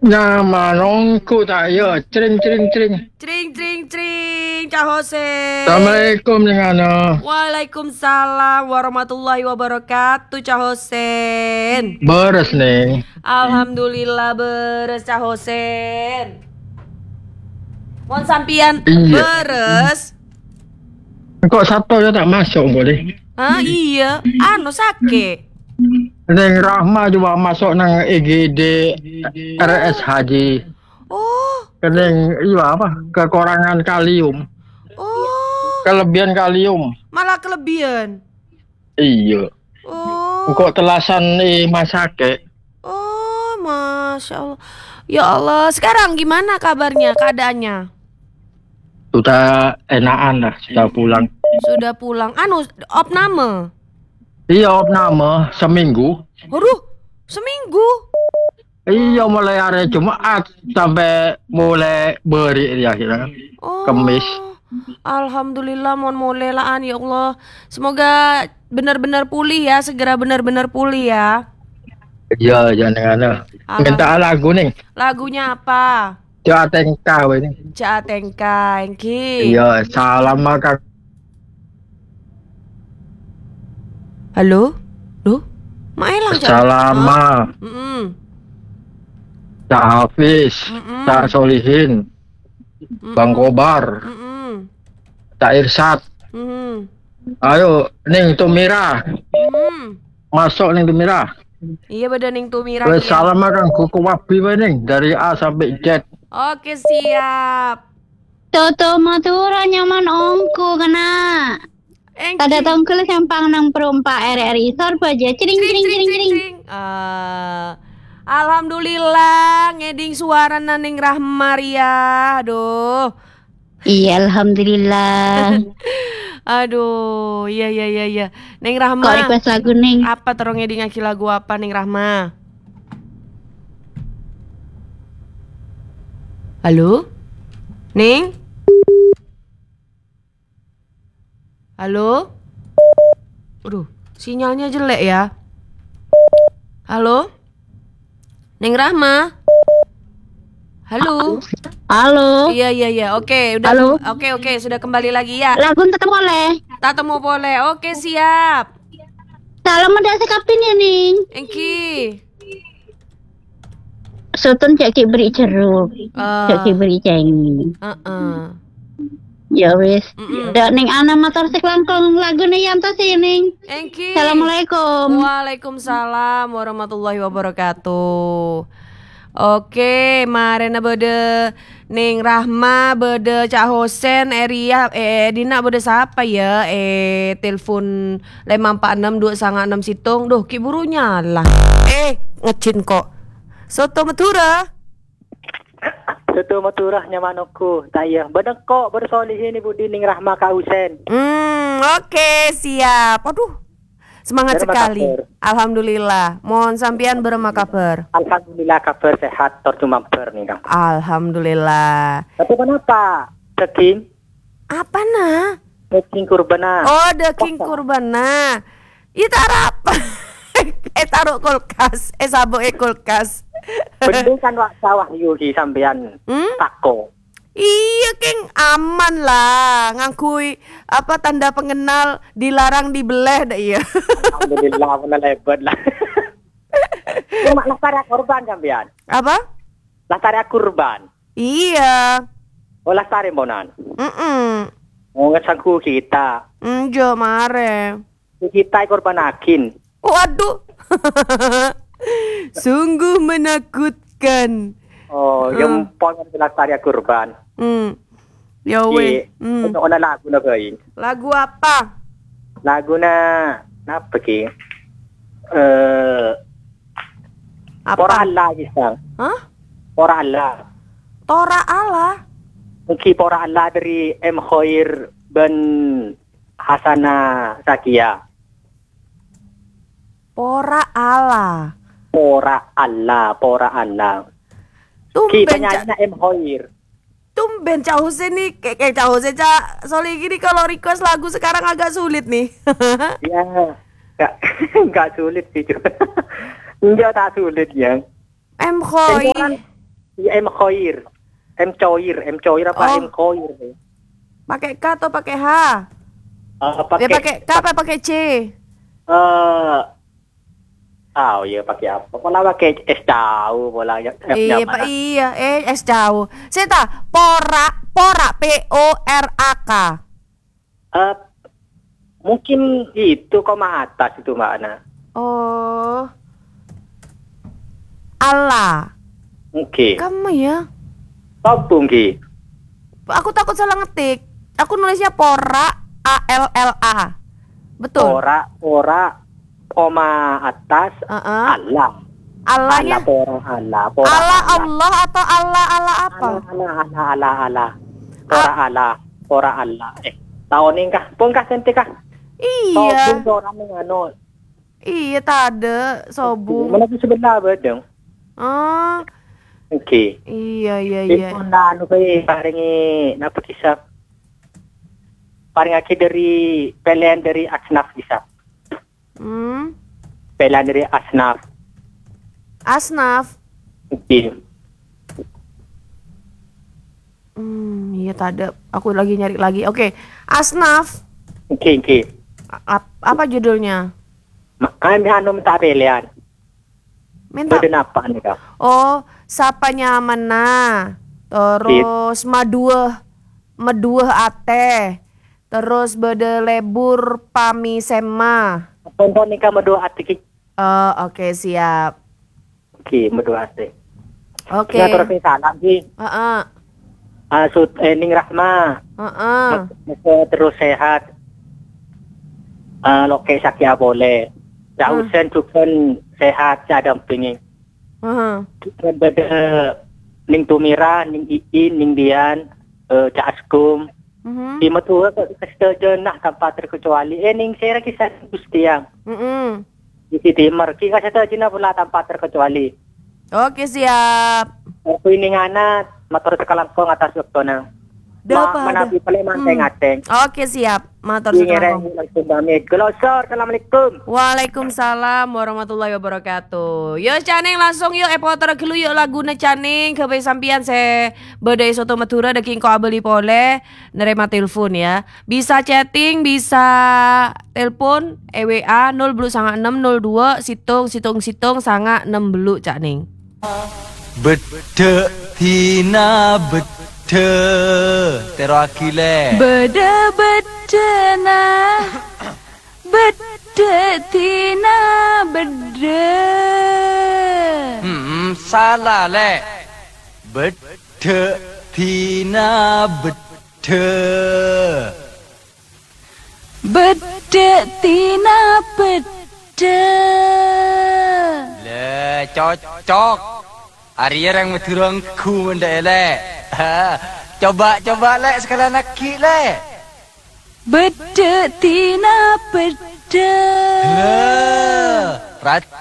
Nama nongku tak ya, cering cering cering. Cring cring cring, Cak Hussein. Assalamualaikum dengan Waalaikumsalam warahmatullahi wabarakatuh, Cak Hussein. beres nih. Alhamdulillah beres, Cak Hussein. Mohon sampian Iya. beres. Kok satu ya tak masuk boleh? Hah, iya. Sake. Neng Rahma juga masuk nang EGD RS Haji. Oh, Neng iya apa? Kekurangan kalium, oh, kelebihan kalium. malah kelebihan. Iya. Oh, Kok telasan masake? oh, Masya Allah. Ya Allah, sekarang gimana kabarnya, keadaannya? Sudah enakan lah, sudah pulang. Sudah pulang. Opname. Iya, opname seminggu. Aduh, seminggu. Iya, mulai hari Jumat sampai mulai beri ya kira. Oh, Kemis. Alhamdulillah, mohon molelaan ya Allah. Semoga benar-benar pulih ya, segera benar-benar pulih ya. Iya, jangan minta lagu nih. Lagunya apa? Jateng kau ini. Jatengka, Engki. Iya, salam maka Halo? Duh, Mak Elang Cak. salama. Mm-mm. Cak Hafiz, Mm-mm. Cak Solihin, Bang Kobar, Mm-mm. Cak Irsat. Mm-mm. Ayo, Ning Tumira. Mm-mm. Masuk Ning Tumira. Iya bedaning tumira Wes dia. salam makan kuku wabi we, Ning dari A sampai Z. Oke, siap. Toto matura nyaman ongku kena. Engki. Tada tongkel sampang nang perumpa RRI sor baja cering cering cering cering. Alhamdulillah ngeding suara naning Rahmaria. Aduh. Iya alhamdulillah. Aduh, iya. Neng Kok Rahma. request lagu ning? Apa terong ngeding aki lagu apa Neng Rahma? Halo? Neng? Halo? Aduh, sinyalnya jelek ya. Halo? Neng Rahma? Halo? Halo. Iya. Oke, udah. Halo? Oke, sudah kembali lagi ya. Lagu tetap boleh. Tak temu boleh. Oke, siap. Salam ada sekapin ya ning. Engki. Sultan cek beri jeruk. Cek beri cengi. Ya wis. Dak ning ana motor sik langkung lagune yanto sih ning. Engki. Assalamualaikum. Waalaikumsalam warahmatullahi wabarakatuh. Oke, marena bede Ning Rahma bede Cak Hosen Eria Dina bede siapa ya? Telepon 546 situng. Duh, ki buru nyala. Ngecin kok. Soto Madura. Soto Madura nyamanku tayang bener kok bersolihin ibu Ning Rahma Kak Husen. Oke, siap. Aduh. Semangat Berapa sekali. kabar? Alhamdulillah. Mohon sampean berema kabar. Alhamdulillah kabar sehat cuma ber nih Kang. Alhamdulillah. Tapi kenapa? Daging Apa daging kurbana. Oh, daging kurbana. Itu apa? Taruh kulkas. Sabuk kulkas. Bener kan wak sawah yuhi sampean tako. Iya, Keng, aman lah. Ngakui apa tanda pengenal dilarang dibeleh dah iya. Alhamdulillah bener lebat lah. Cuma lestari kurban sampean. Apa? Lestari kurban. Iya. Oh lestari monan. Mm-mm. Ngesangku kita. Jo mare. Kita kurban akin. Waduh. Sungguh menakutkan. Oh, yang poin lestari kurban. Ya weh. Untuk ona lagu na kain. Lagu apa? Lagu na napa ki? Apa? Pora Allah isang. Hah? Pora Allah. Tora Allah. Mungkin Pora Allah dari M Khair ben Hasana Zakia. Pora Allah. Pora Allah, Pora Allah. Ki Tumben penyanyi na M Khair. Tumben Cak Hussein nih kayak Cak Hussein Cak Soli gini kalau request lagu sekarang agak sulit nih. Ya, enggak sulit sih. Enggak tak sulit ya. M Khoi. M Khoir. M Choir apa Oh. M Khoir? Pakai K atau pakai H? Pakai Pakai K apa pakai C? ya pakai apa? Pola pakai es tahu pola ya. Iya, Pak, iya. Es jauh. Saya tahu. Porak, P-O-R-A-K. Mungkin itu koma atas itu makna. Oh. Allah. Oke. Kamu ya? Apa nggih? Aku takut salah ngetik. Aku nulisnya Pora, A-L-L-A. Betul. Pora, koma atas, Allah. Allahnya Allah, pora Allah atau Allah apa? Allah. Pora Allah. Tahun ini kah? Pun kah senti kah? Iya. Sobung orang mengano. Iya, tade sobung. Mana tu sebelah bedeng. Oh. Oke. Iya. Itu anu kaya paringi napa kisah. Paring aki dari pilihan dari Asnaf kisah. Pilihan dari Asnaf. Asnaf. Oke. Iya tade. Aku lagi nyari lagi. Oke. Asnaf. Oke. Apa judulnya? Kami anu minta pilihan. Minta. Beda apa nih kak? Oh, sapanya mana? Terus medueh ate. Terus bede lebur pami sema. Contoh nih kak medua hati. Oh, oke, siap. Oke, medua hati. Oke. Nah, terus salam sih. Ning Rahma. Terus sehat. Loke sakya boleh. Jausen juga sehat, cadam pingin. Beda ning Tumira, ning Iin, ning Dian, Cak Askum. Di metua kesejenah tanpa terkecuali. Ning saya kisah Gustiang. Di Timur, kita sejenah pula tanpa terkecuali. Oke, siap. Aku ini anak, motor sekalangkong atas waktu menabi Paleman ngateng. Oke, siap. Matur sekalangkong. Assalamualaikum. Waalaikumsalam warahmatullahi wabarakatuh. Yo Caning langsung yuk epoter gelu yuk laguna Caning kebe sampian se bedai soto Madura deking ko abeli pole nerima telepon ya. Bisa chatting, bisa telepon EWA 02602 situng sanga 6 belu Caning. Bede tina bede tero akile Beda na beda tina beda. Salah le. Bede tina bede. Beda tina beda. Le cocok. Hari yang Madurangku mendek le. Coba le sekalian laki le. Beda tina beda. Rat